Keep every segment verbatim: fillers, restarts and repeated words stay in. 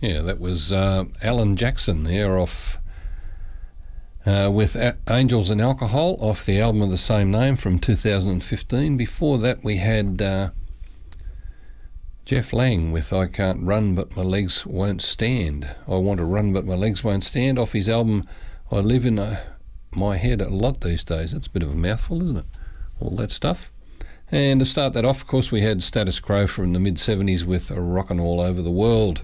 Yeah, that was uh, Alan Jackson there off uh, with A- Angels and Alcohol off the album of the same name from two thousand fifteen. Before that we had uh, Jeff Lang with I Can't Run But My Legs Won't Stand. I Want to Run But My Legs Won't Stand off his album I Live in a, My Head a Lot These Days. That's a bit of a mouthful, isn't it? All that stuff. And to start that off, of course, we had Status Quo from the mid seventies with Rockin' All Over the World.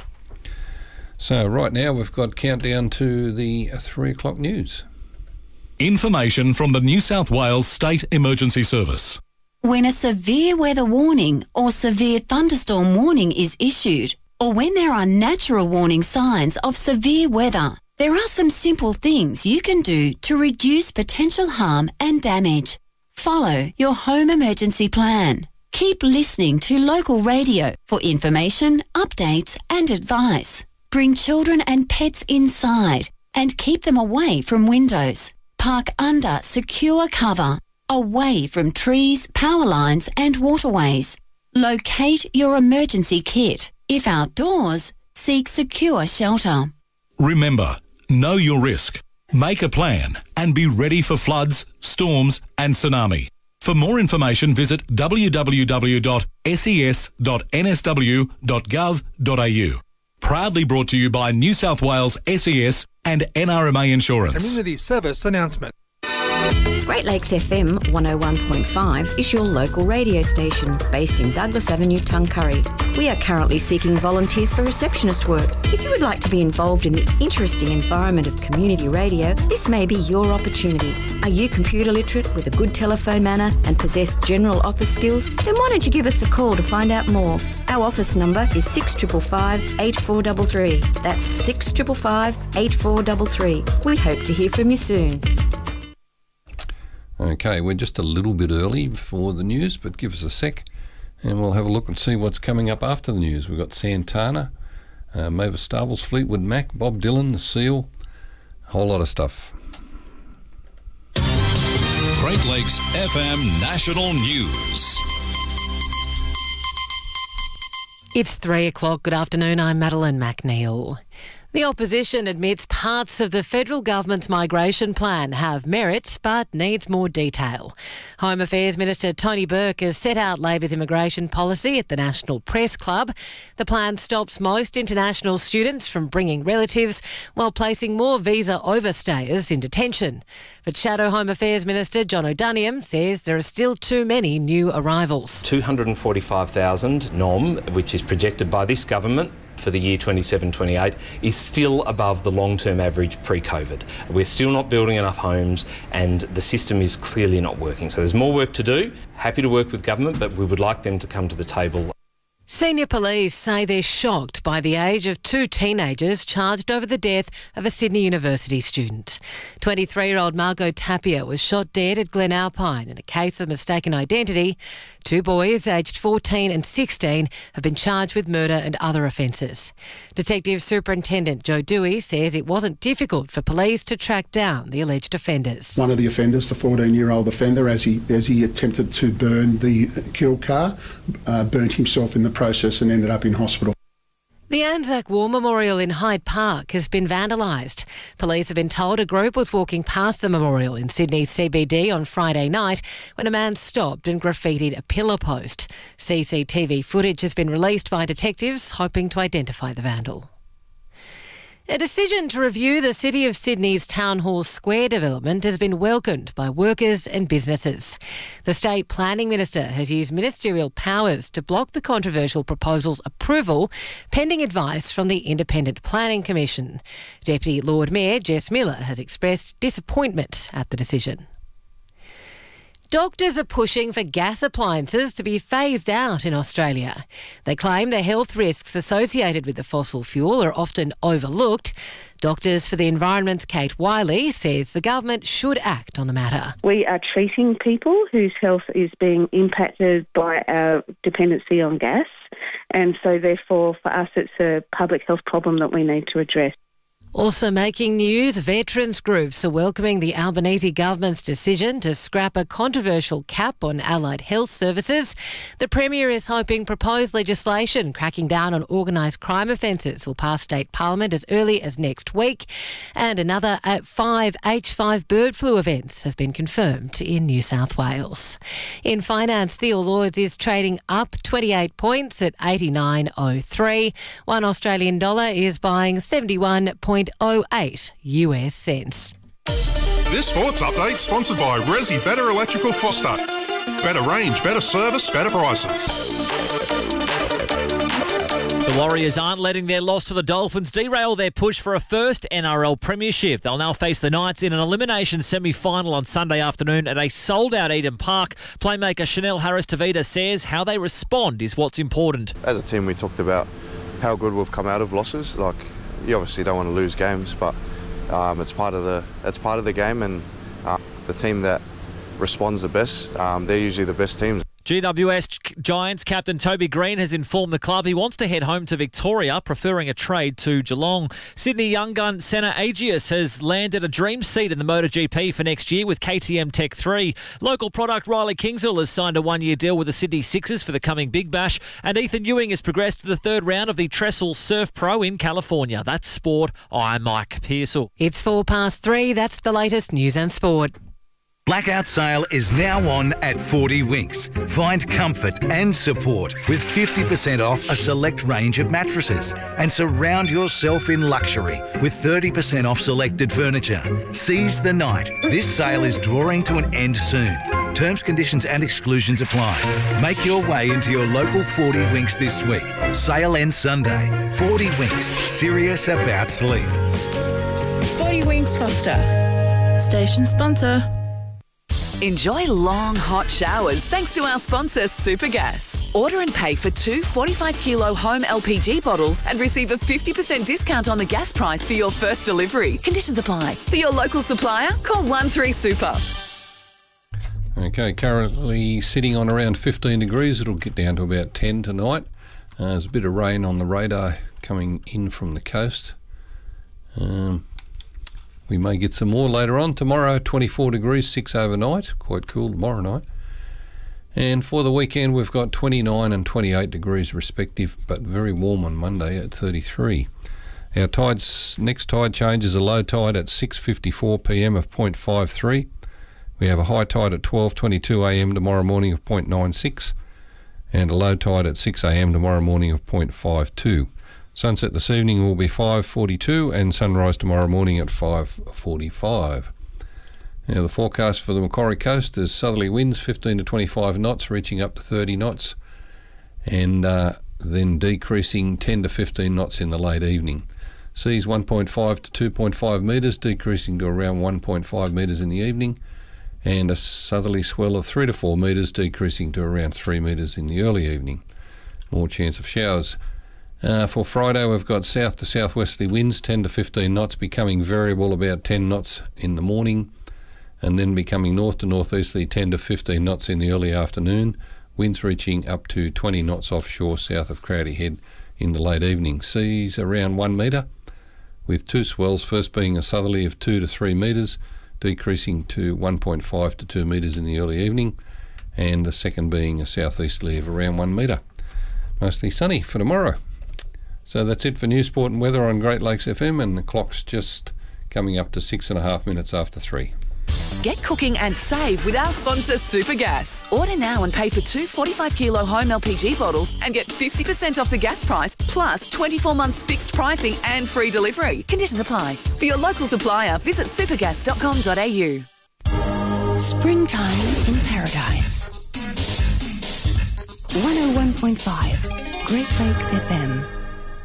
So right now we've got countdown to the three o'clock news. Information from the New South Wales State Emergency Service. When a severe weather warning or severe thunderstorm warning is issued, or when there are natural warning signs of severe weather, there are some simple things you can do to reduce potential harm and damage. Follow your home emergency plan. Keep listening to local radio for information, updates and advice. Bring children and pets inside and keep them away from windows. Park under secure cover, away from trees, power lines and waterways. Locate your emergency kit. If outdoors, seek secure shelter. Remember, know your risk, make a plan and be ready for floods, storms and tsunami. For more information, visit w w w dot s e s dot n s w dot gov dot a u. Proudly brought to you by New South Wales S E S and N R M A Insurance. Community service announcement. Great Lakes F M one oh one point five is your local radio station based in Douglas Avenue, Tuncurry. We are currently seeking volunteers for receptionist work. If you would like to be involved in the interesting environment of community radio, this may be your opportunity. Are you computer literate with a good telephone manner and possess general office skills? Then why don't you give us a call to find out more? Our office number is six five five, eight four three three. That's six five five, eight four three three. We hope to hear from you soon. Okay, we're just a little bit early for the news, but give us a sec and we'll have a look and see what's coming up after the news. We've got Santana, uh, Mavis Stables, Fleetwood Mac, Bob Dylan, The Seal, a whole lot of stuff. Great Lakes F M National News. It's three o'clock. Good afternoon. I'm Madeline McNeil. The opposition admits parts of the federal government's migration plan have merit but needs more detail. Home Affairs Minister Tony Burke has set out Labor's immigration policy at the National Press Club. The plan stops most international students from bringing relatives while placing more visa overstayers in detention. But Shadow Home Affairs Minister John O'Duniam says there are still too many new arrivals. two hundred forty-five thousand nom, which is projected by this government for the year twenty-seven twenty-eight, is still above the long-term average pre-COVID. We're still not building enough homes and the system is clearly not working. So there's more work to do. Happy to work with government, but we would like them to come to the table. Senior police say they're shocked by the age of two teenagers charged over the death of a Sydney University student. twenty-three-year-old Margot Tapia was shot dead at Glen Alpine in a case of mistaken identity. Two boys, aged fourteen and sixteen, have been charged with murder and other offences. Detective Superintendent Joe Dewey says it wasn't difficult for police to track down the alleged offenders. One of the offenders, the fourteen-year-old offender, as he as he attempted to burn the kill car, uh, burnt himself in the process and ended up in hospital. The Anzac War Memorial in Hyde Park has been vandalised. Police have been told a group was walking past the memorial in Sydney's C B D on Friday night when a man stopped and graffitied a pillar post. C C T V footage has been released by detectives hoping to identify the vandal. A decision to review the City of Sydney's Town Hall Square development has been welcomed by workers and businesses. The State Planning Minister has used ministerial powers to block the controversial proposal's approval, pending advice from the Independent Planning Commission. Deputy Lord Mayor Jess Miller has expressed disappointment at the decision. Doctors are pushing for gas appliances to be phased out in Australia. They claim the health risks associated with the fossil fuel are often overlooked. Doctors for the Environment's Kate Wiley says the government should act on the matter. We are treating people whose health is being impacted by our dependency on gas, and so therefore for us it's a public health problem that we need to address. Also making news, veterans groups are welcoming the Albanese government's decision to scrap a controversial cap on allied health services. The Premier is hoping proposed legislation cracking down on organised crime offences will pass state parliament as early as next week. And another uh, five H five bird flu events have been confirmed in New South Wales. In finance, the All Ords is trading up twenty-eight points at eighty-nine oh three. One Australian dollar is buying seventy-one point oh eight U S cents. This sports update sponsored by Resi Better Electrical Foster. Better range, better service, better prices. The Warriors aren't letting their loss to the Dolphins derail their push for a first N R L premiership. They'll now face the Knights in an elimination semi-final on Sunday afternoon at a sold-out Eden Park. Playmaker Chanel Harris-Tavita says how they respond is what's important. As a team, we talked about how good we've come out of losses. Like, you obviously don't want to lose games, but um, it's part of the it's part of the game, and uh, the team that responds the best, um, they're usually the best teams. G W S Giants captain Toby Green has informed the club he wants to head home to Victoria, preferring a trade to Geelong. Sydney young gun Senna Agius has landed a dream seat in the MotoGP for next year with K T M Tech three. Local product Riley Kingsell has signed a one-year deal with the Sydney Sixers for the coming Big Bash, and Ethan Ewing has progressed to the third round of the Trestle Surf Pro in California. That's sport. I'm Mike Pearsall. It's four past three. That's the latest news and sport. Blackout sale is now on at forty Winks. Find comfort and support with fifty percent off a select range of mattresses, and surround yourself in luxury with thirty percent off selected furniture. Seize the night. This sale is drawing to an end soon. Terms, conditions and exclusions apply. Make your way into your local forty Winks this week. Sale ends Sunday. forty Winks. Serious about sleep. forty Winks Foster. Station sponsor. Enjoy long, hot showers thanks to our sponsor, Supergas. Order and pay for two forty-five kilo home L P G bottles and receive a fifty percent discount on the gas price for your first delivery. Conditions apply. For your local supplier, call one three super. Okay, currently sitting on around fifteen degrees. It'll get down to about ten tonight. Uh, there's a bit of rain on the radar coming in from the coast. Um... We may get some more later on. Tomorrow, twenty-four degrees, six overnight. Quite cool tomorrow night. And for the weekend, we've got twenty-nine and twenty-eight degrees respective, but very warm on Monday at thirty-three. Our tides, next tide change is a low tide at six fifty-four p m of zero point five three. We have a high tide at twelve twenty-two a m tomorrow morning of zero point nine six, and a low tide at six a m tomorrow morning of zero point five two. Sunset this evening will be five forty-two and sunrise tomorrow morning at five forty-five. Now the forecast for the Macquarie Coast is southerly winds fifteen to twenty-five knots, reaching up to thirty knots, and uh, then decreasing ten to fifteen knots in the late evening. Seas one point five to two point five metres, decreasing to around one point five metres in the evening, and a southerly swell of three to four metres, decreasing to around three metres in the early evening. More chance of showers. Uh, for Friday, we've got south to southwesterly winds, ten to fifteen knots, becoming variable about ten knots in the morning, and then becoming north to northeasterly ten to fifteen knots in the early afternoon. Winds reaching up to twenty knots offshore south of Crowdy Head in the late evening. Seas around one metre, with two swells, first being a southerly of two to three metres, decreasing to one point five to two metres in the early evening, and the second being a southeasterly of around one metre. Mostly sunny for tomorrow. So that's it for News, Sport and Weather on Great Lakes F M, and the clock's just coming up to six and a half minutes after three. Get cooking and save with our sponsor, Supergas. Order now and pay for two forty-five kilo home L P G bottles and get fifty percent off the gas price, plus twenty-four months fixed pricing and free delivery. Conditions apply. For your local supplier, visit supergas dot com dot a u. Springtime in Paradise. one oh one point five Great Lakes F M.